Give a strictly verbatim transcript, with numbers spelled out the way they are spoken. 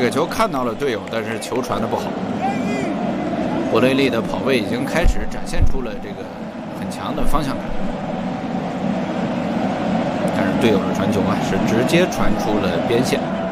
个球看到了队友，但是球传的不好。博雷利的跑位已经开始展现出了这个很强的方向感，但是队友的传球啊是直接传出了边线。